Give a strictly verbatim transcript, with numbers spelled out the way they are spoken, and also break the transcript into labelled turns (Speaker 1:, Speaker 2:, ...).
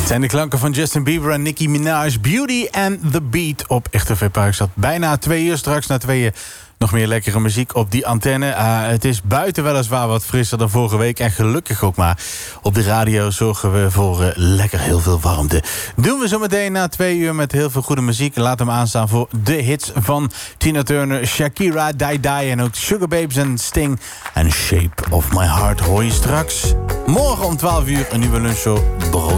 Speaker 1: zijn de klanken van Justin Bieber en Nicki Minaj. Beauty and the Beat op R T V Parkstad. Bijna twee uur, straks na tweeën nog meer lekkere muziek op die antenne. Uh, het is buiten weliswaar wat frisser dan vorige week. En gelukkig ook maar. Op de radio zorgen we voor uh, lekker heel veel warmte. Doen we zo meteen na twee uur met heel veel goede muziek. Laat hem aanstaan voor de hits van Tina Turner, Shakira, Die Die en ook Sugar Babes en Sting. En Shape of My Heart hoor je straks. Morgen om twaalf uur een nieuwe lunchshow. Brood